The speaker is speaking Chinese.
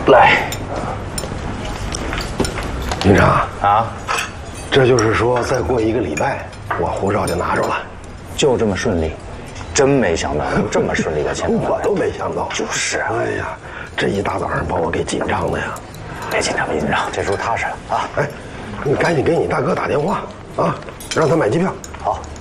来， 警察啊， 这就是说，再过1个礼拜，我护照就拿着了， 就这么顺利，真没想到能这么顺利的签到。 我都没想到。 就是啊， 哎呀，这一大早上把我给紧张的呀！ 别紧张，别紧张，这时候踏实了啊。 哎，你赶紧给你大哥打电话啊，让他买机票。 好。